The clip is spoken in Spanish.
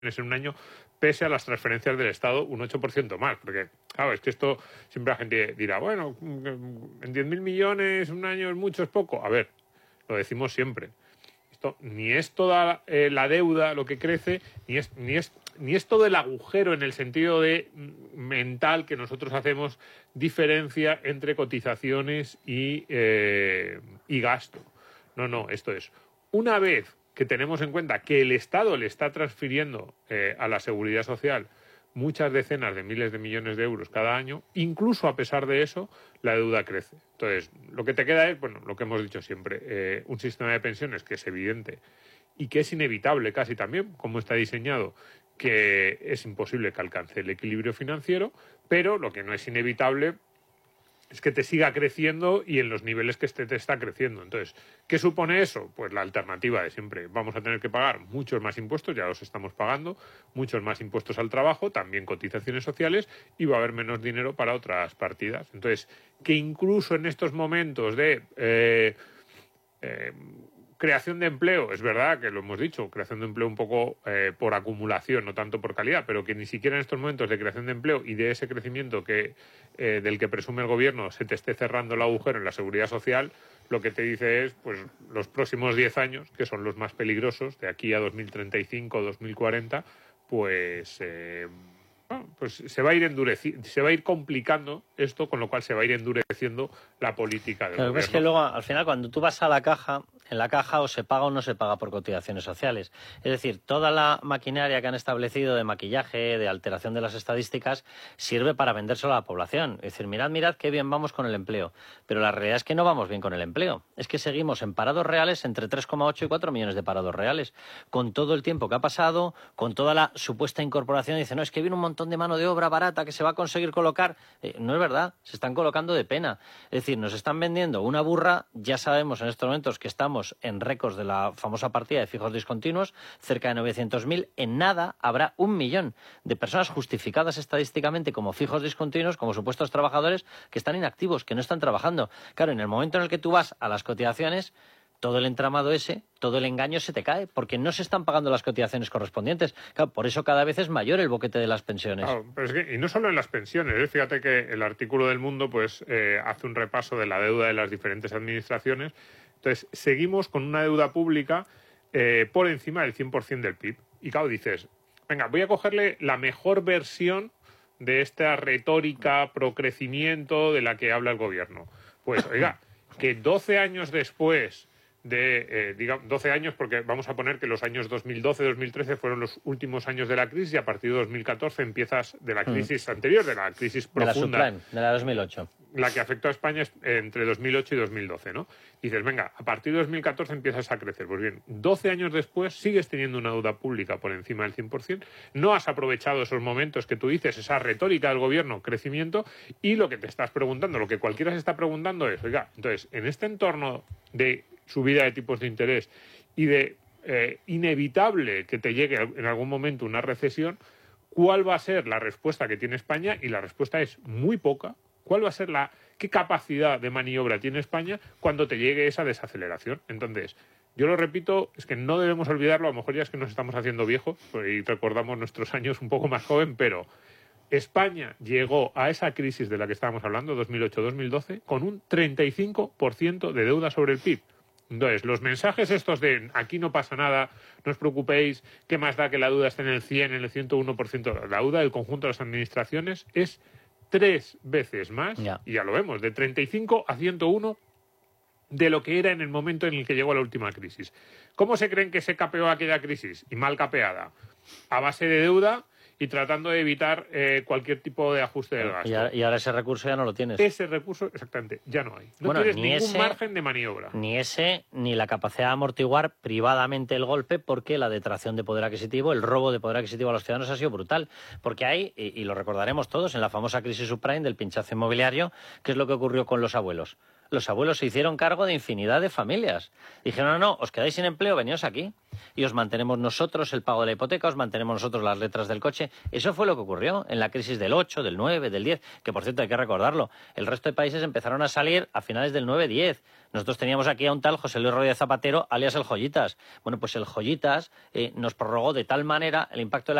en un año, pese a las transferencias del Estado, un 8% más. Porque, claro, es que esto siempre la gente dirá, bueno, en 10.000 millones un año es mucho, es poco. A ver, lo decimos siempre. Esto ni es toda la deuda lo que crece, ni es todo el agujero en el sentido de mental que nosotros hacemos diferencia entre cotizaciones y gasto. No, esto es una vez que tenemos en cuenta que el Estado le está transfiriendo a la Seguridad Social muchas decenas de miles de millones de euros cada año, incluso a pesar de eso, la deuda crece. Entonces, lo que te queda es, bueno, lo que hemos dicho siempre, un sistema de pensiones que es evidente y que es inevitable casi también, como está diseñado, que es imposible que alcance el equilibrio financiero, pero lo que no es inevitable es que te siga creciendo y en los niveles que te está creciendo. Entonces, ¿qué supone eso? Pues la alternativa de siempre. Vamos a tener que pagar muchos más impuestos, ya los estamos pagando, muchos más impuestos al trabajo, también cotizaciones sociales, y va a haber menos dinero para otras partidas. Entonces, que incluso en estos momentos de creación de empleo, es verdad que lo hemos dicho, creación de empleo un poco por acumulación, no tanto por calidad, pero que ni siquiera en estos momentos de creación de empleo y de ese crecimiento del que presume el gobierno se te esté cerrando el agujero en la seguridad social, lo que te dice es, pues, los próximos 10 años, que son los más peligrosos, de aquí a 2035 o 2040, pues se va a ir complicando esto, con lo cual se va a ir endureciendo la política del gobierno. Es que luego, al final, cuando tú vas a la caja, en la caja o se paga o no se paga por cotizaciones sociales. Es decir, toda la maquinaria que han establecido de maquillaje, de alteración de las estadísticas, sirve para vendérselo a la población. Es decir, mirad qué bien vamos con el empleo. Pero la realidad es que no vamos bien con el empleo. Es que seguimos en parados reales entre 3,8 y 4 millones de parados reales. Con todo el tiempo que ha pasado, con toda la supuesta incorporación, dice, no, es que viene un montón de mano de obra barata que se va a conseguir colocar. No es verdad, se están colocando de pena. Es decir, nos están vendiendo una burra. Ya sabemos en estos momentos que estamos en récords de la famosa partida de fijos discontinuos, cerca de 900.000. En nada habrá 1 millón de personas justificadas estadísticamente como fijos discontinuos, como supuestos trabajadores que están inactivos, que no están trabajando. Claro, en el momento en el que tú vas a las cotizaciones, todo el entramado ese, todo el engaño se te cae, porque no se están pagando las cotizaciones correspondientes. Claro, por eso cada vez es mayor el boquete de las pensiones. Claro, pero es que, y no solo en las pensiones, fíjate que el artículo del Mundo pues hace un repaso de la deuda de las diferentes administraciones. Entonces, seguimos con una deuda pública por encima del 100% del PIB. Y claro, dices, venga, voy a cogerle la mejor versión de esta retórica pro crecimiento de la que habla el gobierno. Pues, oiga, que 12 años después digamos, 12 años, porque vamos a poner que los años 2012-2013 fueron los últimos años de la crisis y a partir de 2014 empiezas de la crisis anterior, de la crisis profunda. De la subprime, de la 2008. La que afectó a España entre 2008 y 2012, ¿no? Y dices, venga, a partir de 2014 empiezas a crecer. Pues bien, 12 años después sigues teniendo una deuda pública por encima del 100%, no has aprovechado esos momentos que tú dices, esa retórica del gobierno, crecimiento, y lo que te estás preguntando, lo que cualquiera se está preguntando es, oiga, entonces, en este entorno de subida de tipos de interés y de inevitable que te llegue en algún momento una recesión, ¿cuál va a ser la respuesta que tiene España? Y la respuesta es muy poca. ¿Cuál va a ser qué capacidad de maniobra tiene España cuando te llegue esa desaceleración? Entonces, yo lo repito, es que no debemos olvidarlo, a lo mejor ya es que nos estamos haciendo viejos y recordamos nuestros años un poco más joven, pero España llegó a esa crisis de la que estábamos hablando, 2008-2012, con un 35% de deuda sobre el PIB. Entonces, los mensajes estos de aquí no pasa nada, no os preocupéis, ¿qué más da que la deuda esté en el 100, en el 101%? La deuda del conjunto de las administraciones es 3 veces más, y ya lo vemos, de 35 a 101 de lo que era en el momento en el que llegó la última crisis. ¿Cómo se creen que se capeó aquella crisis? Y mal capeada. A base de deuda y tratando de evitar cualquier tipo de ajuste del gasto. Y ahora ese recurso ya no lo tienes. Ese recurso, exactamente, ya no hay. No tienes ningún margen de maniobra. Ni ese, ni la capacidad de amortiguar privadamente el golpe, porque la detracción de poder adquisitivo, el robo de poder adquisitivo a los ciudadanos ha sido brutal. Porque hay, y lo recordaremos todos, en la famosa crisis subprime del pinchazo inmobiliario, ¿qué es lo que ocurrió con los abuelos? los abuelos se hicieron cargo de infinidad de familias. Dijeron, no, os quedáis sin empleo, veníos aquí y os mantenemos nosotros el pago de la hipoteca, os mantenemos nosotros las letras del coche. Eso fue lo que ocurrió en la crisis del 8, del 9, del 10, que por cierto hay que recordarlo. El resto de países empezaron a salir a finales del 9-10. Nosotros teníamos aquí a un tal José Luis Rodríguez Zapatero, alias el Joyitas. Bueno, pues el Joyitas nos prorrogó de tal manera el impacto de la